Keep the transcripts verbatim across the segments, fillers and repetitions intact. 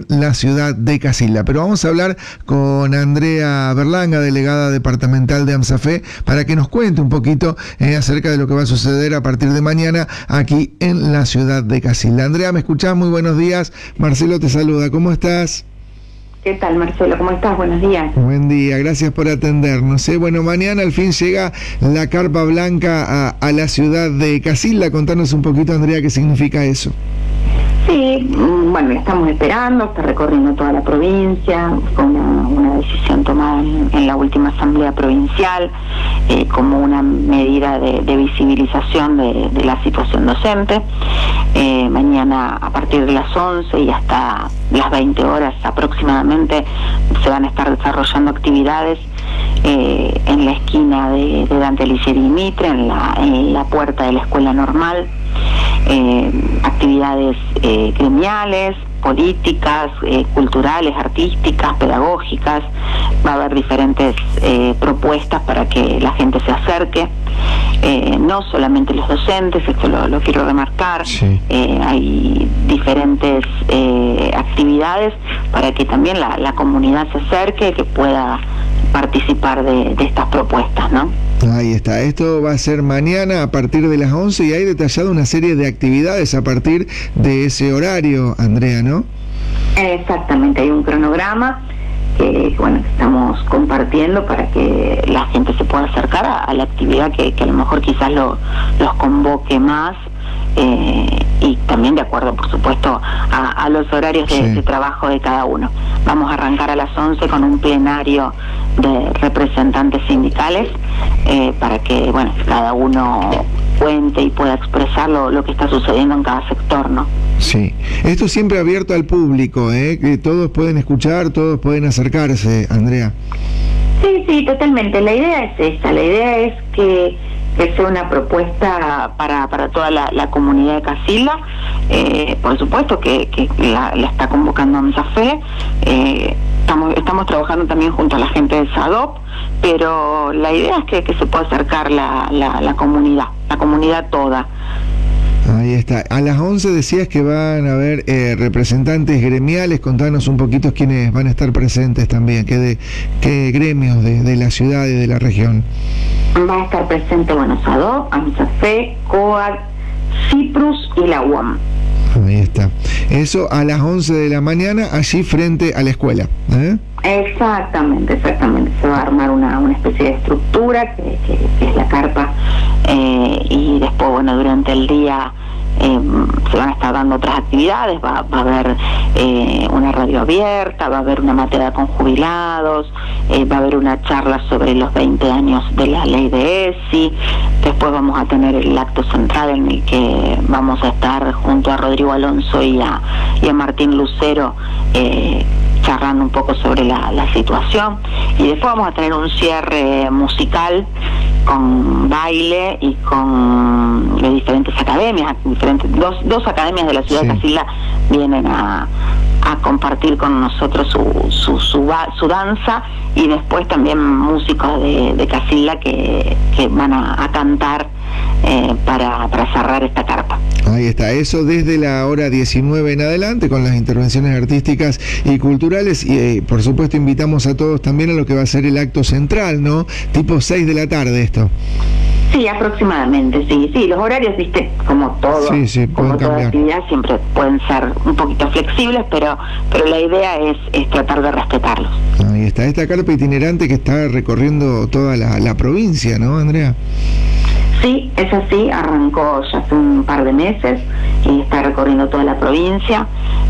la ciudad de Casilda. Pero vamos a hablar con Andrea Berlanga, delegada departamental de AMSAFE, para que nos cuente un poquito eh, acerca de lo que va a suceder a partir de mañana aquí en la ciudad de Casilda. Andrea, ¿me escuchás? Muy buenos días. Marcelo te saluda. ¿Cómo estás? ¿Qué tal, Marcelo? ¿Cómo estás? Buenos días. Buen día, gracias por atendernos. ¿eh? Bueno, mañana al fin llega la carpa blanca a, a la ciudad de Casilda. Contanos un poquito, Andrea, qué significa eso. Sí, bueno, estamos esperando, está recorriendo toda la provincia, fue una, una decisión tomada en, en la última asamblea provincial eh, como una medida de, de visibilización de, de la situación docente. Eh, mañana a partir de las once y hasta las veinte horas aproximadamente se van a estar desarrollando actividades eh, en la esquina de, de Dante Alighieri y Mitre, en la, en la puerta de la escuela normal. Eh, actividades eh, gremiales, políticas, eh, culturales, artísticas, pedagógicas. Va a haber diferentes eh, propuestas para que la gente se acerque, eh, no solamente los docentes, esto lo, lo quiero remarcar. Sí. Eh, hay diferentes eh, actividades para que también la, la comunidad se acerque, que pueda participar de, de estas propuestas, ¿no? Ahí está, esto va a ser mañana a partir de las once y hay detallado una serie de actividades a partir de ese horario, Andrea, ¿no? Exactamente, hay un cronograma que, bueno, estamos compartiendo para que la gente se pueda acercar a, a la actividad que, que a lo mejor quizás lo, los convoque más. Eh, y también de acuerdo, por supuesto, a, a los horarios de, sí. de trabajo de cada uno. Vamos a arrancar a las once con un plenario de representantes sindicales eh, para que, bueno, cada uno cuente y pueda expresar lo, lo que está sucediendo en cada sector, ¿no? Sí, esto siempre abierto al público, ¿eh? Que todos pueden escuchar, todos pueden acercarse, Andrea. Sí, sí, totalmente. La idea es esta, la idea es que que sea una propuesta para, para toda la, la comunidad de Casilda. Eh, por supuesto que, que la, la está convocando AMSAFE. Eh, estamos, estamos trabajando también junto a la gente de SADOP, pero la idea es que, que se pueda acercar la, la, la comunidad, la comunidad toda. Ahí está. A las once decías que van a haber eh, representantes gremiales. Contanos un poquito quiénes van a estar presentes también, qué, de, qué gremios de, de la ciudad y de la región. Va a estar presente, bueno, SADOP, AMSAFE, COAD, CIPRUS y la U A M. Ahí está. Eso a las once de la mañana, allí frente a la escuela, ¿eh? Exactamente, exactamente. Se va a armar una, una especie de estructura que, que, que es la carpa eh, y después, bueno, durante el día eh, se van a estar dando otras actividades. Va, va a haber eh, una radio abierta, va a haber una materia con jubilados, eh, va a haber una charla sobre los veinte años de la ley de ESI. Después vamos a tener el acto central en el que vamos a estar junto a Rodrigo Alonso y a, y a Martín Lucero eh, charlando un poco sobre la, la situación, y después vamos a tener un cierre musical con baile y con de diferentes academias, diferentes dos, dos academias de la ciudad sí. de Casilda vienen a, a compartir con nosotros su, su, su, su danza, y después también músicos de, de Casilda que, que van a, a cantar eh, para, para cerrar esta carpa. Ahí está, eso desde la hora diecinueve en adelante con las intervenciones artísticas y culturales, y eh, por supuesto invitamos a todos también a lo que va a ser el acto central, ¿no? Tipo seis de la tarde esto. Sí, aproximadamente, sí, sí, los horarios, viste, como todo, sí, sí, como toda cambiar. actividad siempre pueden ser un poquito flexibles, pero pero la idea es, es tratar de respetarlos. Ahí está, esta carpa itinerante que está recorriendo toda la, la provincia, ¿no, Andrea? Sí, es así, arrancó ya hace un par de meses y está recorriendo toda la provincia,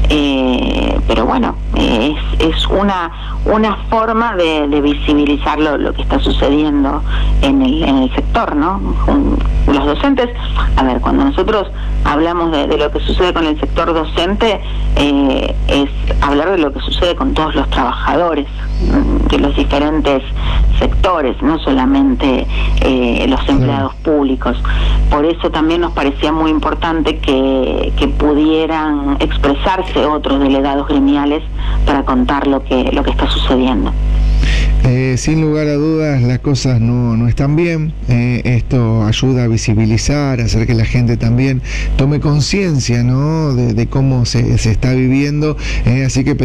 eh, pero bueno, eh, es, es una una forma de, de visibilizar lo, lo que está sucediendo en el, en el sector, ¿no? Los docentes, a ver, cuando nosotros hablamos de, de lo que sucede con el sector docente, eh, es hablar de lo que sucede con todos los trabajadores de los diferentes sectores, no solamente eh, los empleados públicos. Por eso también nos parecía muy importante que, que pudieran expresarse otros delegados gremiales para contar lo que lo que está sucediendo. Eh, sin lugar a dudas las cosas no, no están bien. Eh, esto ayuda a visibilizar, a hacer que la gente también tome conciencia, ¿no?, de, de cómo se, se está viviendo. Eh, así que